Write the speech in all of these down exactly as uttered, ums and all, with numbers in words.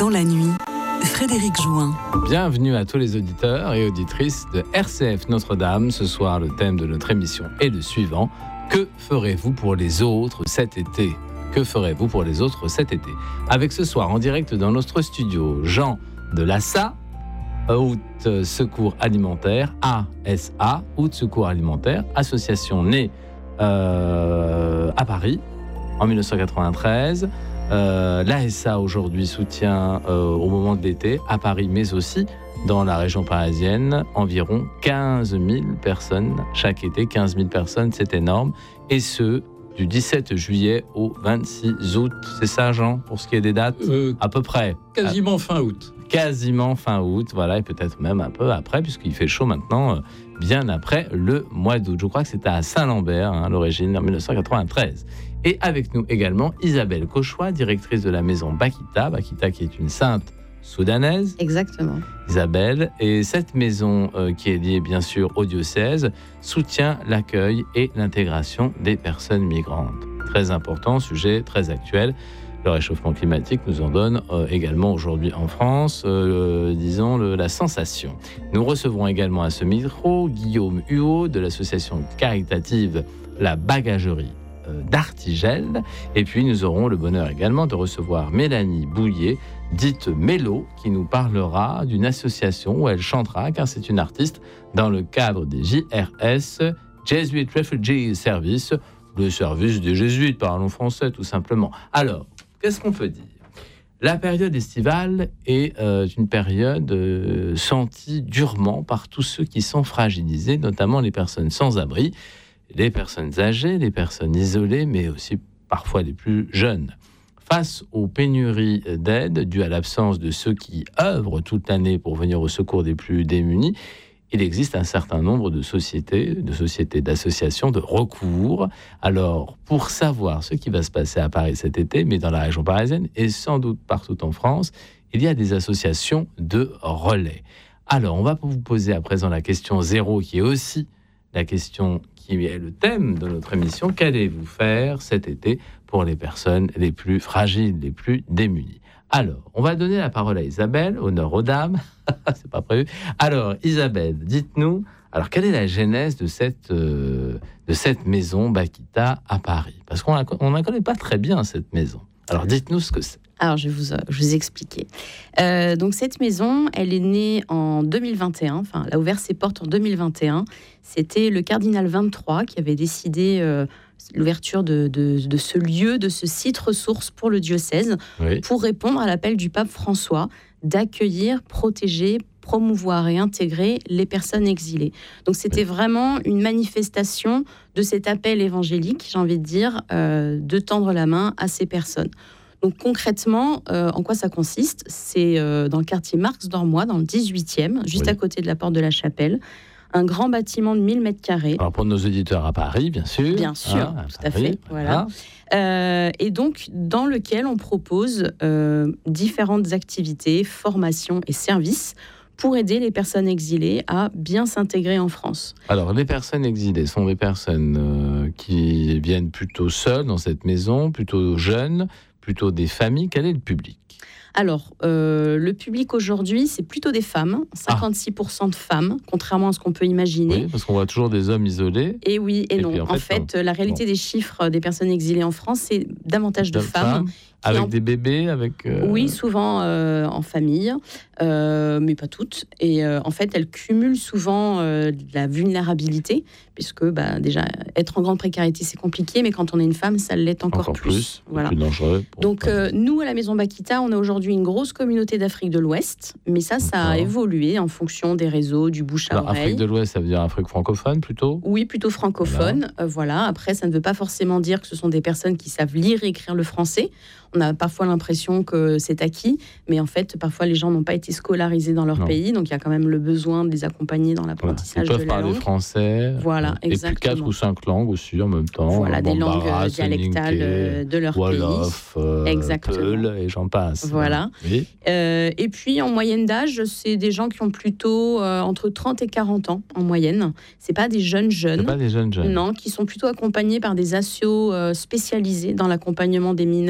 dans la nuit, Frédéric Jouin. Bienvenue à tous les auditeurs et auditrices de R C F Notre-Dame. Ce soir, le thème de notre émission est le suivant. Que ferez-vous pour les autres cet été ? Que ferez-vous pour les autres cet été ? Avec ce soir, en direct dans notre studio, Jean de l'A S A, Haute Secours Alimentaire, A S A, Haute Secours Alimentaire, association née euh, à Paris en dix-neuf cent quatre-vingt-treize. Euh, L'A S A aujourd'hui soutient euh, au moment de l'été à Paris, mais aussi dans la région parisienne, environ quinze mille personnes chaque été. quinze mille personnes, c'est énorme. Et ce, du dix-sept juillet au vingt-six août. C'est ça, Jean, pour ce qui est des dates euh, à peu près. Quasiment fin août. Quasiment fin août, voilà, et peut-être même un peu après, puisqu'il fait chaud maintenant, euh, bien après le mois d'août. Je crois que c'était à Saint-Lambert, hein, à l'origine, en dix-neuf cent quatre-vingt-treize. Et avec nous également Isabelle Cauchois, directrice de la maison Bakita, Bakita qui est une sainte soudanaise. Exactement. Isabelle, et cette maison euh, qui est liée bien sûr au diocèse, soutient l'accueil et l'intégration des personnes migrantes. Très important, sujet très actuel. Le réchauffement climatique nous en donne euh, également aujourd'hui en France, euh, disons, le, la sensation. Nous recevrons également à ce micro Guillaume Huot de l'association caritative La Bagagerie euh, d'Artigel. Et puis nous aurons le bonheur également de recevoir Mélanie Bouillet, dite Mélo, qui nous parlera d'une association où elle chantera, car c'est une artiste, dans le cadre des J R S, Jesuit Refugee Service, le service des jésuites, parlons français tout simplement. Alors, qu'est-ce qu'on peut dire ? La période estivale est euh, une période euh, sentie durement par tous ceux qui sont fragilisés, notamment les personnes sans abri, les personnes âgées, les personnes isolées, mais aussi parfois les plus jeunes. Face aux pénuries d'aide dues à l'absence de ceux qui œuvrent toute l'année pour venir au secours des plus démunis, il existe un certain nombre de sociétés, de sociétés, d'associations, de recours. Alors, pour savoir ce qui va se passer à Paris cet été, mais dans la région parisienne et sans doute partout en France, il y a des associations de relais. Alors, on va vous poser à présent la question zéro, qui est aussi la question qui est le thème de notre émission. Qu'allez-vous faire cet été pour les personnes les plus fragiles, les plus démunies ? Alors, on va donner la parole à Isabelle, honneur aux dames, c'est pas prévu. Alors, Isabelle, dites-nous, alors quelle est la genèse de cette, euh, de cette maison Bakita à Paris ? Parce qu'on ne la connaît pas très bien, cette maison. Alors, dites-nous ce que c'est. Alors, je vais vous, je vais vous expliquer. Euh, donc, cette maison, elle est née en deux mille vingt et un, enfin, elle a ouvert ses portes en deux mille vingt et un. C'était le cardinal vingt-trois qui avait décidé euh, l'ouverture de, de, de ce lieu, de ce site ressource pour le diocèse, oui, pour répondre à l'appel du pape François d'accueillir, protéger, promouvoir et intégrer les personnes exilées. Donc, c'était oui, vraiment une manifestation de cet appel évangélique, j'ai envie de dire, euh, de tendre la main à ces personnes. Donc concrètement, euh, en quoi ça consiste ? C'est euh, dans le quartier Marx-Dormois, dans le dix-huitième, juste oui, à côté de la porte de la Chapelle, un grand bâtiment de mille mètres carrés. Alors pour nos auditeurs à Paris, bien sûr. Bien sûr, ah, tout à, à Paris, fait. Voilà. voilà. Euh, et donc, dans lequel on propose euh, différentes activités, formations et services pour aider les personnes exilées à bien s'intégrer en France. Alors, les personnes exilées sont des personnes euh, qui viennent plutôt seules dans cette maison, plutôt jeunes, plutôt des familles. Quel est le public ? Alors, euh, le public aujourd'hui, c'est plutôt des femmes, cinquante-six pour cent de femmes, contrairement à ce qu'on peut imaginer. Oui, parce qu'on voit toujours des hommes isolés. Et oui, et, et non. Puis, en fait, en fait non. la réalité bon. des chiffres des personnes exilées en France, c'est davantage de, de femmes. femmes avec en... des bébés avec euh... Oui, souvent euh, en famille, euh, mais pas toutes. Et euh, en fait, elles cumulent souvent euh, de la vulnérabilité, puisque bah, déjà, être en grande précarité, c'est compliqué, mais quand on est une femme, ça l'est encore, encore plus. plus. Voilà. Plus dangereux. Donc, euh, nous, à la Maison Bakita, on a aujourd'hui une grosse communauté d'Afrique de l'Ouest, mais ça, ça a évolué en fonction des réseaux, du bouche à oreille. Afrique de l'Ouest, ça veut dire Afrique francophone, plutôt ? Oui, plutôt francophone. Voilà. Euh, voilà. Après, ça ne veut pas forcément dire que ce sont des personnes qui savent lire et écrire le français. On a parfois l'impression que c'est acquis, mais en fait, parfois, les gens n'ont pas été scolarisés dans leur non. pays, donc il y a quand même le besoin de les accompagner dans l'apprentissage voilà. de la langue. Ils peuvent parler français, voilà, et exactement. puis quatre ou cinq langues aussi en même temps. Voilà, des Bambara, langues dialectales Soninké, de leur Wolof, pays. Euh, exactement. Peul, et j'en passe. Voilà. Oui. Euh, et puis, en moyenne d'âge, c'est des gens qui ont plutôt euh, entre trente et quarante ans, en moyenne. C'est pas des jeunes jeunes. C'est pas des jeunes jeunes. Non, qui sont plutôt accompagnés par des assos euh, spécialisés dans l'accompagnement des mineurs non accompagnés.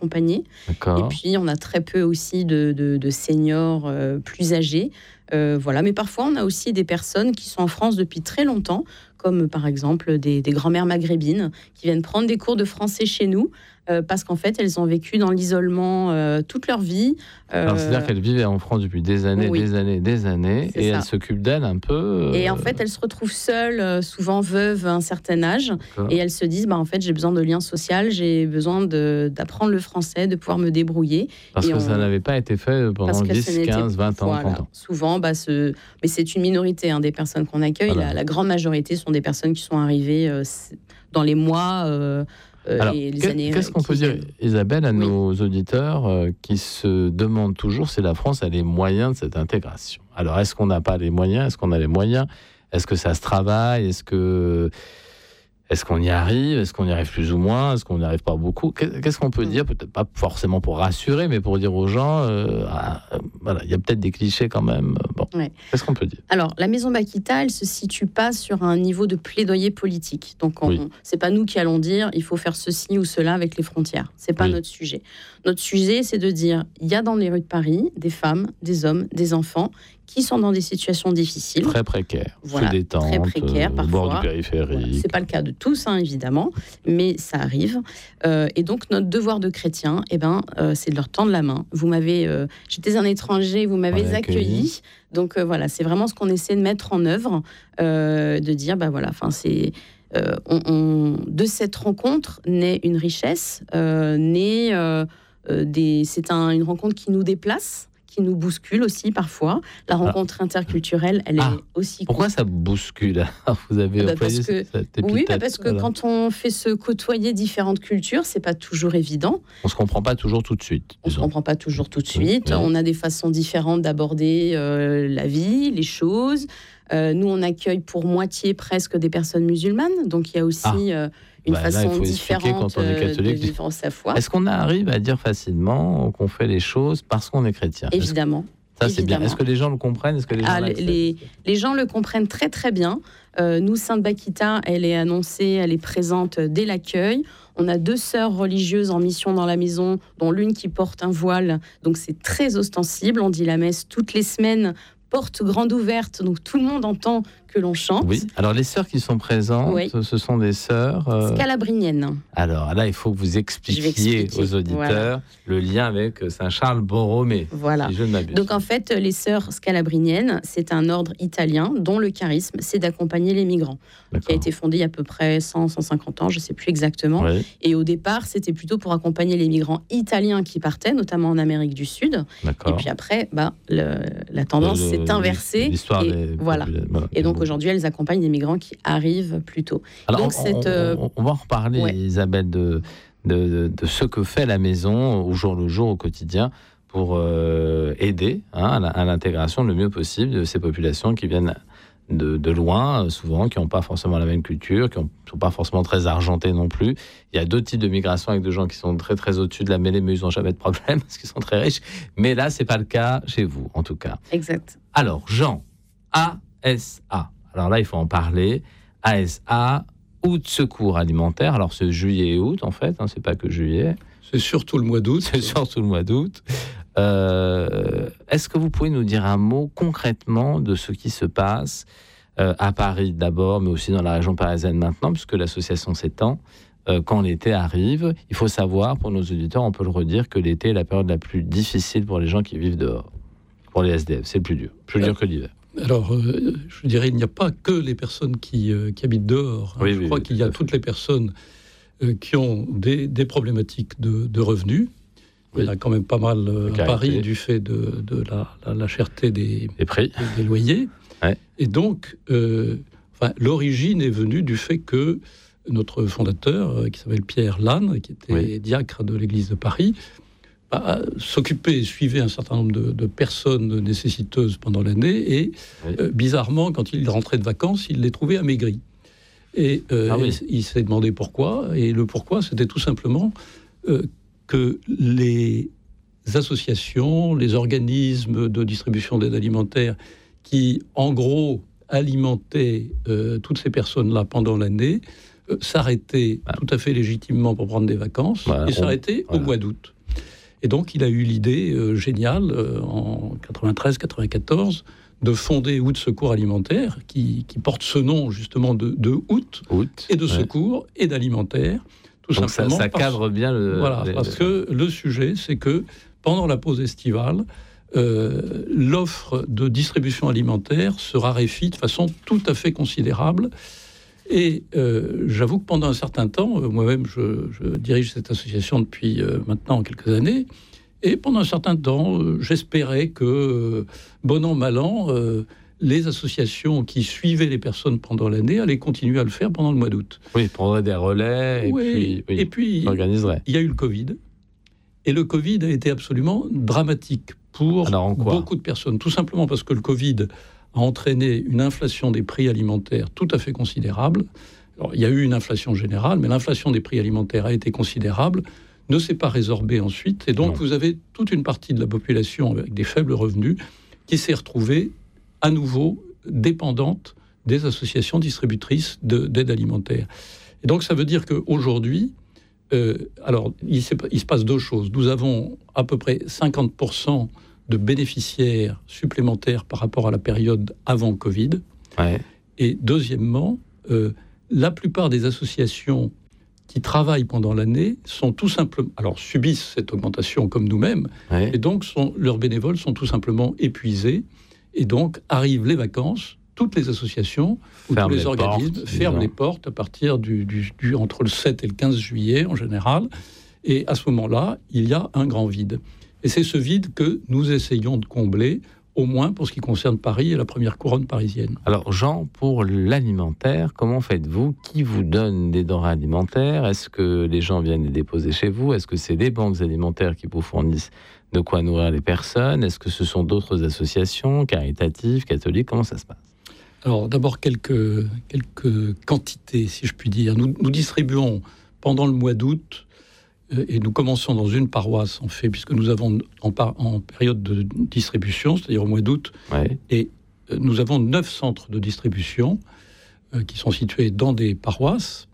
accompagnés. D'accord. Et puis, on a très peu aussi de, de, de seniors euh, plus âgés. Euh, voilà. Mais parfois, on a aussi des personnes qui sont en France depuis très longtemps, comme par exemple des, des grand-mères maghrébines qui viennent prendre des cours de français chez nous. Euh, parce qu'en fait, elles ont vécu dans l'isolement euh, toute leur vie. Euh, Alors, c'est-à-dire qu'elles vivaient en France depuis des années, oui. des années, des années, C'est et ça. elles s'occupent d'elles un peu. Euh... Et en fait, elles se retrouvent seules, euh, souvent veuves à un certain âge, D'accord. et elles se disent, bah, en fait, j'ai besoin de lien social, j'ai besoin de, d'apprendre le français, de pouvoir me débrouiller. Parce et que on... ça n'avait pas été fait pendant que dix, quinze, vingt ans, voilà. trente ans. Souvent, bah, ce... mais c'est une minorité hein, des personnes qu'on accueille. Voilà. La, la grande majorité sont des personnes qui sont arrivées euh, dans les mois... Euh, Alors, et les que, années, qu'est-ce qu'on peut dire, viennent. Isabelle, à Oui. nos auditeurs euh, qui se demandent toujours si la France a les moyens de cette intégration? Alors, est-ce qu'on n'a pas les moyens? Est-ce qu'on a les moyens? Est-ce que ça se travaille? Est-ce que est-ce qu'on y arrive? Est-ce qu'on y arrive plus ou moins? Est-ce qu'on n'y arrive pas beaucoup? Qu'est-ce qu'on peut Mm. dire? Peut-être pas forcément pour rassurer, mais pour dire aux gens, euh, ah, voilà, il y a peut-être des clichés quand même. Bon, Ouais. qu'est-ce qu'on peut dire? Alors, la Maison Bakita, elle se situe pas sur un niveau de plaidoyer politique. Donc, on, Oui. c'est pas nous qui allons dire il faut faire ceci ou cela avec les frontières. C'est pas Oui. notre sujet. Notre sujet, c'est de dire il y a dans les rues de Paris des femmes, des hommes, des enfants qui sont dans des situations difficiles. Très précaire, Voilà, sous des tentes, très précaire, euh, au bord du parfois. périphérique. Voilà. C'est pas le cas de tous, hein, évidemment, mais ça arrive. Euh, et donc, notre devoir de chrétien, eh ben, euh, c'est de leur tendre la main. Vous m'avez, euh, j'étais un étranger, vous m'avez On l'a accueilli. accueilli. Donc euh, voilà, c'est vraiment ce qu'on essaie de mettre en œuvre, euh, de dire, bah voilà, enfin c'est, euh, on, on- de cette rencontre naît une richesse, euh, naît euh, euh, des, c'est un- une rencontre qui nous déplace, qui nous bouscule aussi parfois. La rencontre interculturelle, elle Ah, est aussi. Pourquoi ça bouscule? Alors, vous avez Bah, employé parce que- cette Oui, bah épithète, parce que voilà. quand on fait se côtoyer différentes cultures, c'est pas toujours évident. On se comprend pas toujours tout de suite. On se disons. comprend pas toujours tout de Oui, suite. oui. On a des façons différentes d'aborder euh, la vie, les choses. Euh, nous, on accueille pour moitié presque des personnes musulmanes, donc il y a aussi Ah. euh, une Bah, là, il façon faut expliquer différente quand on est euh, de catholique. vivre sa foi. Est-ce qu'on arrive à dire facilement qu'on fait les choses parce qu'on est chrétien? Est-ce que- Évidemment. Ça, c'est bien. évidemment. Est-ce que les gens le comprennent? Est-ce que les gens Ah, les, l'acceptent? les- les gens le comprennent très très bien. Euh, nous, Sainte Bakita, elle est annoncée, elle est présente dès l'accueil. On a deux sœurs religieuses en mission dans la maison, dont l'une qui porte un voile, donc c'est très ostensible. On dit la messe toutes les semaines, porte grande ouverte, donc tout le monde entend que l'on chante. Oui. Alors, les sœurs qui sont présentes, Oui. ce sont des sœurs. euh, Scalabrinienne. Alors là, il faut que vous Je vais expliquiez expliquer, aux auditeurs voilà. le lien avec Saint-Charles-Borromée. Voilà. Si je ne m'abuse. Donc en fait, les sœurs scalabriniennes, c'est un ordre italien dont le charisme, c'est d'accompagner les migrants, qui a D'accord. été fondé il y a à peu près cent, cent cinquante ans, je ne sais plus exactement. Oui, Et au départ, c'était plutôt pour accompagner les migrants italiens qui partaient, notamment en Amérique du Sud. Et d'accord. puis après, bah, le- la tendance Le- s'est inversée. L'histoire et, des voilà. voilà. Et donc aujourd'hui, elles accompagnent des migrants qui arrivent plus tôt. Alors, donc, on, cette, on- euh, on- on va en reparler, ouais. Isabelle, de, de, de- de ce que fait la maison au jour le jour, au quotidien, pour euh, aider hein, à la- à l'intégration le mieux possible de ces populations qui viennent de, de loin, souvent, qui n'ont pas forcément la même culture, qui ne sont pas forcément très argentées non plus. Il y a deux types de migration avec des gens qui sont très très au-dessus de la mêlée, mais ils n'ont jamais de problème parce qu'ils sont très riches. Mais là, c'est pas le cas chez vous, en tout cas. Exact. Alors, Jean, A S A. Alors là, il faut en parler. A S A, août secours alimentaire. Alors, c'est juillet et août, en fait. Hein, c'est pas que juillet. C'est surtout le mois d'août. C'est surtout le mois d'août. Euh, est-ce que vous pouvez nous dire un mot concrètement de ce qui se passe euh, à Paris d'abord, mais aussi dans la région parisienne maintenant, puisque l'association s'étend. Euh, quand l'été arrive, il faut savoir, pour nos auditeurs, on peut le redire, que l'été est la période la plus difficile pour les gens qui vivent dehors. Pour les S D F, c'est le plus dur. Plus dur que l'hiver. Alors, euh, je dirais, il n'y a pas que les personnes qui, euh, qui habitent dehors. Oui, je oui, crois oui, qu'il y tout a à fait. toutes les personnes euh, qui ont des, des problématiques de, de revenus. Il y en a quand même pas mal euh, Le à Paris caractère. du fait de, de la, la, la cherté des, Les prix. des loyers. Ouais. Et donc, euh, enfin, l'origine est venue du fait que notre fondateur, euh, qui s'appelle Pierre Lannes, qui était Oui. diacre de l'église de Paris, bah, s'occupait et suivait un certain nombre de, de personnes nécessiteuses pendant l'année. Et Oui. euh, bizarrement, quand il rentrait de vacances, il les trouvait amaigris. Et euh, Ah oui. il, il s'est demandé pourquoi. Et le pourquoi, c'était tout simplement euh, que les associations, les organismes de distribution d'aide alimentaire qui, en gros, alimentaient euh, toutes ces personnes-là pendant l'année, euh, s'arrêtaient Ah. tout à fait légitimement pour prendre des vacances Voilà, et on- s'arrêtaient voilà. au mois d'août. Et donc, il a eu l'idée euh, géniale, euh, en quatre-vingt-treize quatre-vingt-quatorze, de fonder Out Secours Alimentaire, qui, qui porte ce nom justement de, de Out, Out, et de ouais. secours, et d'alimentaire, tout Donc simplement. ça, ça parce, cadre bien le... Voilà, les, parce que le sujet, c'est que pendant la pause estivale, euh, l'offre de distribution alimentaire se raréfie de façon tout à fait considérable. Et euh, j'avoue que pendant un certain temps, euh, moi-même, je, je dirige cette association depuis euh, maintenant quelques années, et pendant un certain temps, euh, j'espérais que, euh, bon an, mal an, euh, les associations qui suivaient les personnes pendant l'année allaient continuer à le faire pendant le mois d'août. Oui, prendrait des relais, Oui, et puis, oui, et puis s'organiserait. il y a eu le Covid, et le Covid a été absolument dramatique pour Alors, en quoi ? beaucoup de personnes, tout simplement parce que le Covid a entraîné une inflation des prix alimentaires tout à fait considérable. Alors, il y a eu une inflation générale, mais l'inflation des prix alimentaires a été considérable, ne s'est pas résorbée ensuite, et donc Non. vous avez toute une partie de la population avec des faibles revenus qui s'est retrouvée à nouveau dépendante des associations distributrices de, d'aide alimentaire. Et donc ça veut dire qu'aujourd'hui, euh, alors il, il se passe deux choses. Nous avons à peu près cinquante pour cent de bénéficiaires supplémentaires par rapport à la période avant Covid. Ouais. Et deuxièmement, euh, la plupart des associations qui travaillent pendant l'année sont tout simplement, alors subissent cette augmentation comme nous-mêmes, Ouais. et donc sont, leurs bénévoles sont tout simplement épuisés, et donc arrivent les vacances, toutes les associations ou Ferme tous les, les organismes portes, ferment disons. les portes à partir du, du, du entre le sept et le quinze juillet en général, et à ce moment-là, il y a un grand vide. Et c'est ce vide que nous essayons de combler, au moins pour ce qui concerne Paris et la première couronne parisienne. Alors, Jean, pour l'alimentaire, comment faites-vous ? Qui vous donne des denrées alimentaires ? Est-ce que les gens viennent les déposer chez vous ? Est-ce que c'est des banques alimentaires qui vous fournissent de quoi nourrir les personnes ? Est-ce que ce sont d'autres associations, caritatives, catholiques ? Comment ça se passe ? Alors d'abord quelques, quelques quantités, si je puis dire. Nous, nous distribuons pendant le mois d'août, euh, et nous commençons dans une paroisse en fait, puisque nous avons en, par, en période de distribution, c'est-à-dire au mois d'août, Ouais. et euh, nous avons neuf centres de distribution euh, qui sont situés dans des paroisses,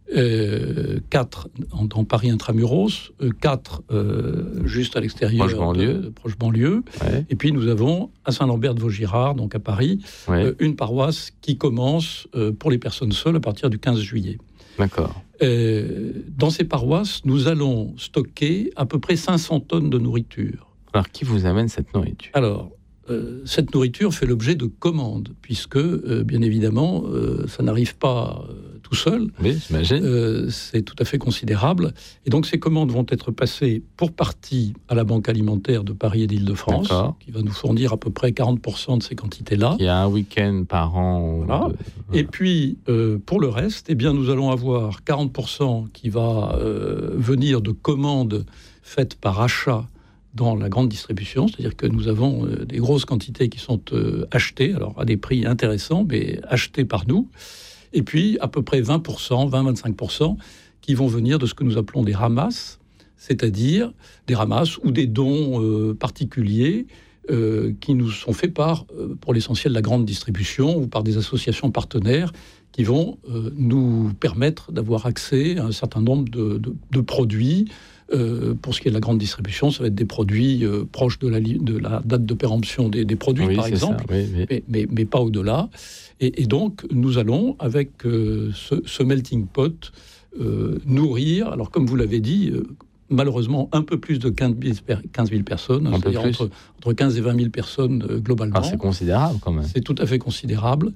euh, quatre en, dans Paris intramuros, euh, quatre euh, juste à l'extérieur, Proche banlieue. de, de proche banlieue, Ouais. et puis nous avons à Saint-Lambert de Vaugirard, donc à Paris, Ouais. euh, une paroisse qui commence euh, pour les personnes seules à partir du quinze juillet. D'accord. Euh, dans ces paroisses, nous allons stocker à peu près cinq cents tonnes de nourriture. Alors, qui vous amène cette nourriture ? Alors, euh, cette nourriture fait l'objet de commandes, puisque, euh, bien évidemment, euh, ça n'arrive pas euh, tout seul. Oui, j'imagine. Euh, c'est tout à fait considérable. Et donc, ces commandes vont être passées pour partie à la Banque alimentaire de Paris et d'Île-de-France, D'accord. qui va nous fournir à peu près quarante pour cent de ces quantités-là. Il y a un week-end par an. Voilà. de- Et puis, euh, pour le reste, eh bien, nous allons avoir quarante pour cent qui va euh, venir de commandes faites par achat dans la grande distribution, c'est-à-dire que nous avons euh, des grosses quantités qui sont euh, achetées, alors à des prix intéressants, mais achetées par nous. Et puis, à peu près vingt pour cent, vingt à vingt-cinq pour cent qui vont venir de ce que nous appelons des ramasses, c'est-à-dire des ramasses ou des dons euh, particuliers euh, qui nous sont faits par, euh, pour l'essentiel, la grande distribution ou par des associations partenaires qui vont euh, nous permettre d'avoir accès à un certain nombre de, de, de produits. Euh, pour ce qui est de la grande distribution, ça va être des produits euh, proches de la, li- de la date de péremption des, des produits, Oui, par c'est exemple, ça, oui, oui. mais, mais, mais pas au-delà. Et, et donc, nous allons, avec euh, ce, ce melting pot, euh, nourrir, alors comme vous l'avez dit, euh, malheureusement, un peu plus de quinze mille personnes, Un peu c'est-à-dire plus. entre, entre quinze et vingt mille personnes euh, globalement. Ah, c'est considérable quand même. C'est tout à fait considérable.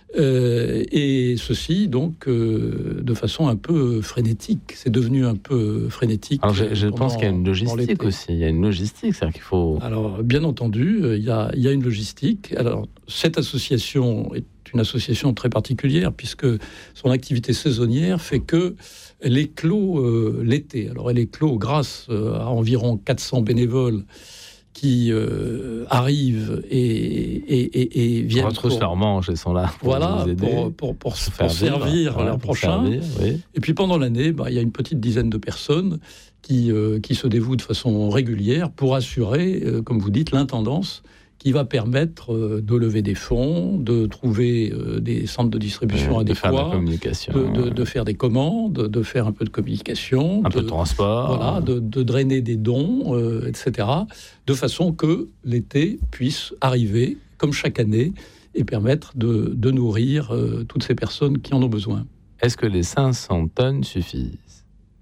Euh, et ceci, donc, euh, de façon un peu frénétique. C'est devenu un peu frénétique. Alors, je, je pendant- pense qu'il y a une pendant logistique l'été. aussi. Il y a une logistique, c'est-à-dire qu'il faut. Alors, bien entendu, euh, il y a, il y a une logistique. Alors, cette association est une association très particulière puisque son activité saisonnière fait que elle éclot euh, l'été. Alors, elle éclot grâce euh, à environ quatre cents bénévoles qui euh, arrivent et, et, et, et viennent Votre pour- leur manche, ils sont là pour voilà, vous aider. pour, pour, pour, se pour faire vivre. servir Voilà, leurs pour prochains. servir, oui. Et puis pendant l'année, bah, il y a une petite dizaine de personnes qui, euh, qui se dévouent de façon régulière pour assurer, euh, comme vous dites, l'intendance qui va permettre euh, de lever des fonds, de trouver euh, des centres de distribution de adéquats, faire de la communication, de, de, de faire des commandes, de faire un peu de communication, un de, peu de transport, voilà, de, de drainer des dons, euh, et cetera, de façon que l'été puisse arriver, comme chaque année, et permettre de, de nourrir euh, toutes ces personnes qui en ont besoin. Est-ce que les cinq cents tonnes suffisent ?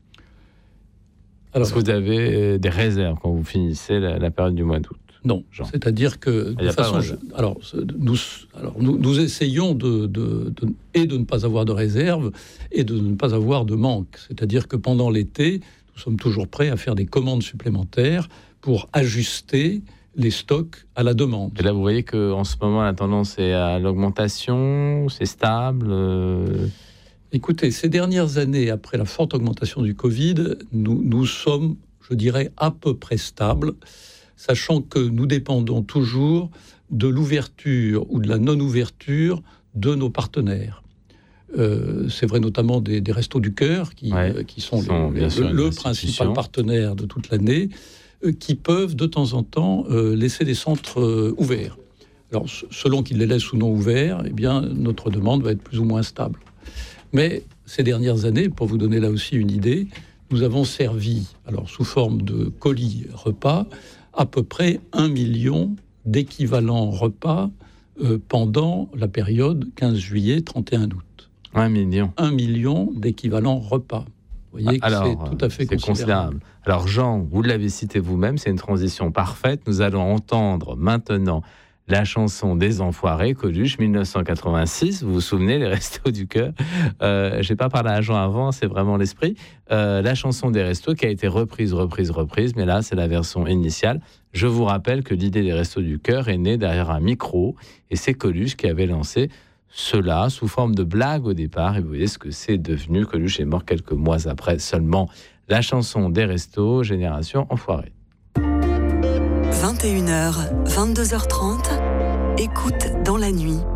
Alors, Est-ce que vous avez des réserves quand vous finissez la, la période du mois d'août ? Non, Jean. C'est-à-dire que de façon, je, alors, nous, alors nous, nous essayons de, de, de, et de ne pas avoir de réserve et de ne pas avoir de manque. C'est-à-dire que pendant l'été, nous sommes toujours prêts à faire des commandes supplémentaires pour ajuster les stocks à la demande. Et là, vous voyez qu'en ce moment, la tendance est à l'augmentation, c'est stable euh... Écoutez, ces dernières années, après la forte augmentation du Covid, nous, nous sommes, je dirais, à peu près stables, sachant que nous dépendons toujours de l'ouverture ou de la non-ouverture de nos partenaires. Euh, c'est vrai notamment des, des Restos du Cœur, qui, ouais, euh, qui sont, sont le, bien sûr le, le principal partenaire de toute l'année, euh, qui peuvent de temps en temps euh, laisser des centres euh, ouverts. Alors, selon qu'ils les laissent ou non ouverts, eh bien, notre demande va être plus ou moins stable. Mais ces dernières années, pour vous donner là aussi une idée, nous avons servi, alors sous forme de colis repas, à peu près un million d'équivalents repas euh, pendant la période quinze juillet trente et un août. Un million. Un million d'équivalents repas. Vous voyez que Alors, c'est tout à fait c'est considérable. considérable. Alors Jean, vous l'avez cité vous-même, c'est une transition parfaite. Nous allons entendre maintenant la chanson des Enfoirés, Coluche, dix-neuf cent quatre-vingt-six. Vous vous souvenez, les Restos du Cœur. Euh, je n'ai pas parlé à Jean avant, c'est vraiment l'esprit. Euh, la chanson des Restos qui a été reprise, reprise, reprise, mais là, c'est la version initiale. Je vous rappelle que l'idée des Restos du Cœur est née derrière un micro, et c'est Coluche qui avait lancé cela sous forme de blague au départ. Et vous voyez ce que c'est devenu. Coluche est mort quelques mois après seulement. La chanson des Restos, Génération Enfoirés. vingt et une heures, vingt-deux heures trente, écoute dans la nuit.